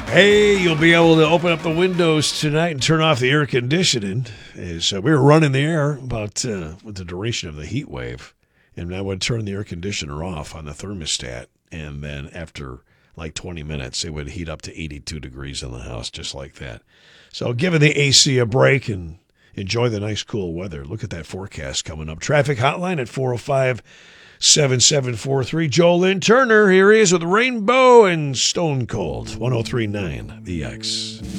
Hey, you'll be able to open up the windows tonight and turn off the air conditioning. We were running the air about with the duration of the heat wave, and I would turn the air conditioner off on the thermostat, and then after like 20 minutes, it would heat up to 82 degrees in the house, just like that. So giving the AC a break and enjoy the nice cool weather. Look at that forecast coming up. Traffic hotline at 405-7743. Joel Lynn Turner, here he is with Rainbow and Stone Cold, 103.9 The X.